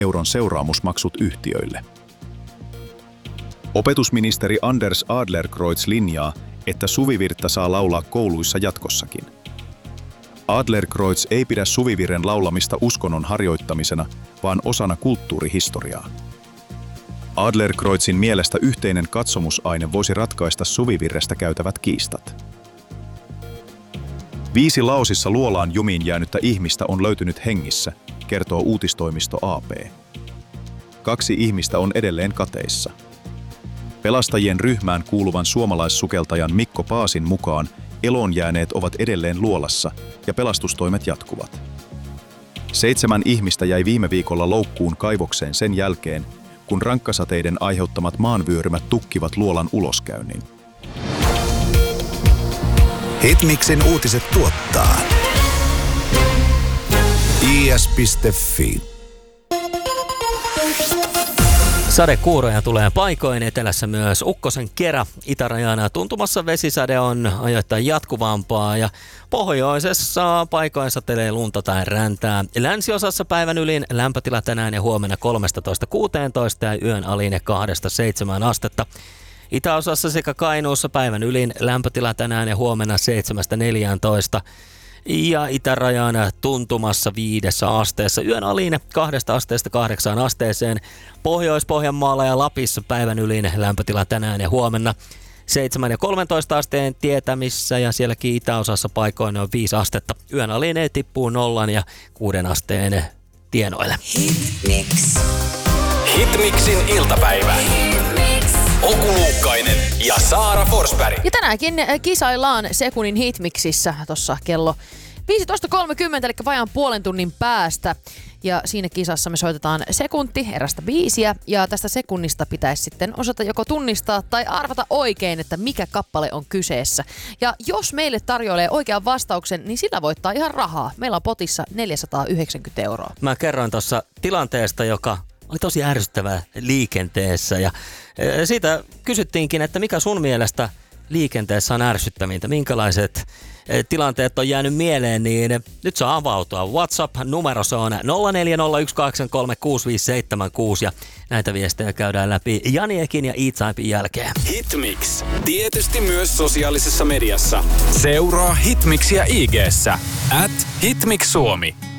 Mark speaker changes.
Speaker 1: euron seuraamusmaksut yhtiöille. Opetusministeri Anders Adlercreutz linjaa, että suvivirttä saa laulaa kouluissa jatkossakin. Adlercreutz ei pidä suvivirren laulamista uskonnon harjoittamisena, vaan osana kulttuurihistoriaa. Adlercreutzin mielestä yhteinen katsomusaine voisi ratkaista suvivirrestä käytävät kiistat. 5 Laosissa luolaan jumiin jäänyttä ihmistä on löytynyt hengissä, kertoo uutistoimisto AP. 2 ihmistä on edelleen kateissa. Pelastajien ryhmään kuuluvan suomalaissukeltajan Mikko Paasin mukaan eloon jääneet ovat edelleen luolassa ja pelastustoimet jatkuvat. 7 ihmistä jäi viime viikolla loukkuun kaivokseen sen jälkeen, kun rankkasateiden aiheuttamat maanvyörymät tukkivat luolan uloskäynnin.
Speaker 2: Hitmixin uutiset tuottaa is.fi.
Speaker 3: Sadekuuroja tulee paikoin, etelässä myös ukkosen kerä. Itärajana tuntumassa vesisade on ajoittain jatkuvampaa ja pohjoisessa paikoin satelee lunta tai räntää. Länsiosassa päivän ylin lämpötila tänään ja huomenna 13–16 ja yön alin 2–7 astetta. Itäosassa sekä Kainuussa päivän ylin lämpötila tänään ja huomenna 7–14 ja itärajan tuntumassa 5 asteessa. Yön alin 2 asteesta 8 asteeseen. Pohjois-Pohjanmaalla ja Lapissa päivän ylin lämpötila tänään ja huomenna 7 ja 13 asteen tietämissä ja sielläkin itäosassa paikoin on 5 astetta. Yön alin tippuu 0 ja 6 asteen tienoille.
Speaker 4: Hitmix.
Speaker 5: Hitmixin iltapäivä. Oku Luukkainen ja Saara Forsberg.
Speaker 6: Ja tänäänkin kisaillaan sekunnin Hitmixissä tuossa kello 15.30, eli vajaan puolen tunnin päästä. Ja siinä kisassa me soitetaan sekunti erästä biisiä, ja tästä sekunnista pitäisi sitten osata joko tunnistaa tai arvata oikein, että mikä kappale on kyseessä. Ja jos meille tarjoilee oikean vastauksen, niin sillä voittaa ihan rahaa. Meillä on potissa 490 euroa.
Speaker 3: Mä kerroin tuossa tilanteesta, joka oli tosi ärsyttävää liikenteessä ja siitä kysyttiinkin, että mikä sun mielestä liikenteessä on ärsyttävintä, minkälaiset tilanteet on jäänyt mieleen, niin nyt saa avautua. WhatsApp-numero se on 0401836576 ja näitä viestejä käydään läpi Janiekin ja E-Typein jälkeen.
Speaker 5: Hitmix. Tietysti myös sosiaalisessa mediassa. Seuraa Hitmixiä IG:ssä @HitmixSuomi.